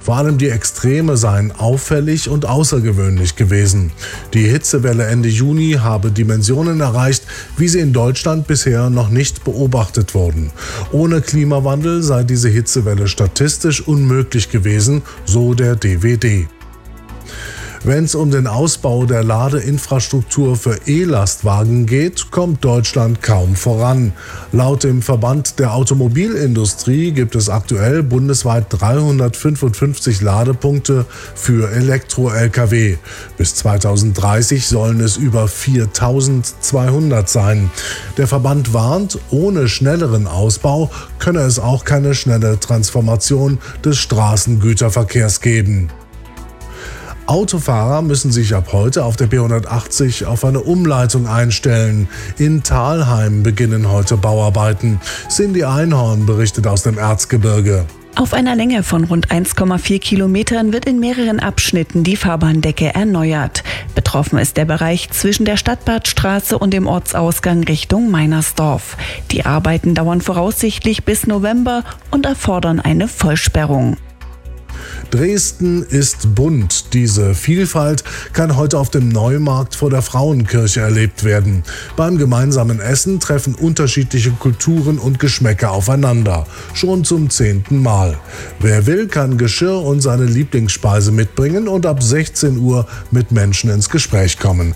Vor allem die Extreme seien auffällig und außergewöhnlich gewesen. Die Hitzewelle Ende Juni habe Dimensionen erreicht, wie sie in Deutschland bisher noch nicht beobachtet wurden. Ohne Klimawandel sei diese Hitzewelle statistisch unmöglich gewesen, so der DWD. Wenn es um den Ausbau der Ladeinfrastruktur für E-Lastwagen geht, kommt Deutschland kaum voran. Laut dem Verband der Automobilindustrie gibt es aktuell bundesweit 355 Ladepunkte für Elektro-Lkw. Bis 2030 sollen es über 4200 sein. Der Verband warnt, ohne schnelleren Ausbau könne es auch keine schnelle Transformation des Straßengüterverkehrs geben. Autofahrer müssen sich ab heute auf der B180 auf eine Umleitung einstellen. In Thalheim beginnen heute Bauarbeiten. Cindy Einhorn berichtet aus dem Erzgebirge. Auf einer Länge von rund 1,4 Kilometern wird in mehreren Abschnitten die Fahrbahndecke erneuert. Betroffen ist der Bereich zwischen der Stadtbadstraße und dem Ortsausgang Richtung Meinersdorf. Die Arbeiten dauern voraussichtlich bis November und erfordern eine Vollsperrung. Dresden ist bunt. Diese Vielfalt kann heute auf dem Neumarkt vor der Frauenkirche erlebt werden. Beim gemeinsamen Essen treffen unterschiedliche Kulturen und Geschmäcker aufeinander. Schon zum 10. Mal. Wer will, kann Geschirr und seine Lieblingsspeise mitbringen und ab 16 Uhr mit Menschen ins Gespräch kommen.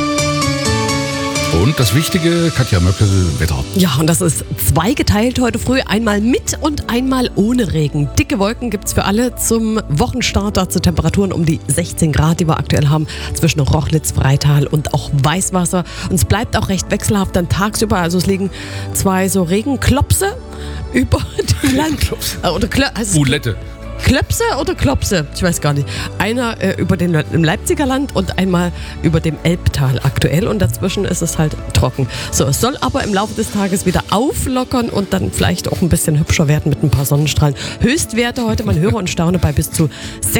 Und das wichtige Katja Möckel, Wetter. Ja, und das ist zweigeteilt heute früh. Einmal mit und einmal ohne Regen. Dicke Wolken gibt's für alle zum Wochenstart. Dazu Temperaturen um die 16 Grad, die wir aktuell haben. Zwischen Rochlitz, Freital und auch Weißwasser. Und es bleibt auch recht wechselhaft dann tagsüber. Also es liegen zwei so Regenklopse über dem Land. Bulette. Klöpse oder Klopse? Ich weiß gar nicht. Einer im Leipziger Land und einmal über dem Elbtal aktuell und dazwischen ist es halt trocken. So, es soll aber im Laufe des Tages wieder auflockern und dann vielleicht auch ein bisschen hübscher werden mit ein paar Sonnenstrahlen. Höchstwerte heute, man höre und staune, bei bis zu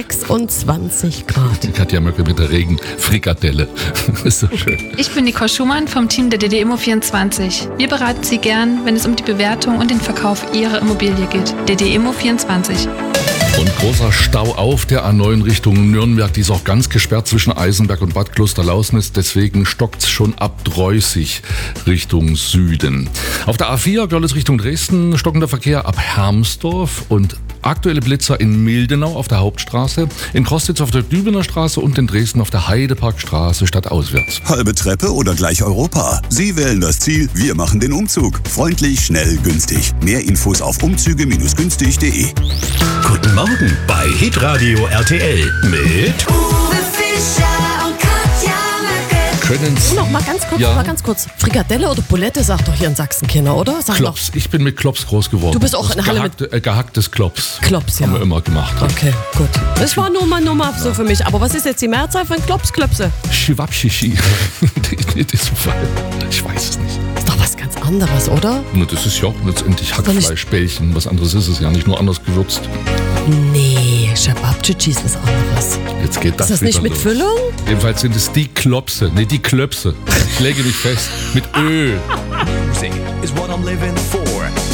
26 Grad. Die Katja Möckel mit der Regenfrikadelle. Ist so schön. Ich bin Nicole Schumann vom Team der DD-Immo24. Wir beraten Sie gern, wenn es um die Bewertung und den Verkauf Ihrer Immobilie geht. DD-Immo24. Und großer Stau auf der A9 Richtung Nürnberg. Die ist auch ganz gesperrt zwischen Eisenberg und Bad Klosterlausnitz. Deswegen stockt's schon ab Dreußig Richtung Süden. Auf der A4 Görlitz Richtung Dresden stockender Verkehr ab Hermsdorf und aktuelle Blitzer in Mildenau auf der Hauptstraße, in Kostitz auf der Dübener Straße und in Dresden auf der Heideparkstraße stadtauswärts. Halbe Treppe oder gleich Europa? Sie wählen das Ziel, wir machen den Umzug. Freundlich, schnell, günstig. Mehr Infos auf umzüge-günstig.de. Guten Morgen bei Hitradio RTL mit Uwe Fischer und Katja Möckel. Noch mal ganz kurz. Frikadelle oder Bulette sagt doch hier in Sachsen keiner, oder? Sag Klops. Noch. Ich bin mit Klops groß geworden. Du bist auch in Halle mit gehacktes Klops. Klops, ja. Haben wir immer gemacht. Okay, gut. Das war nur mal so für mich. Aber was ist jetzt die Mehrzahl von Klopse? Schwabschichi. In diesem Fall. Ich weiß es nicht. Ist doch was ganz anderes, oder? Na, das ist ja auch letztendlich Hackfleischbällchen. Was anderes ist es ja nicht, nur anders gewürzt. Nee, Schwabschichi ist was anderes. Jetzt geht das Ist das nicht mit los. Füllung? Jedenfalls sind es die Klopse. Nee, die Klöpse. Ich lege mich fest. Mit Öl. Music is what I'm living for.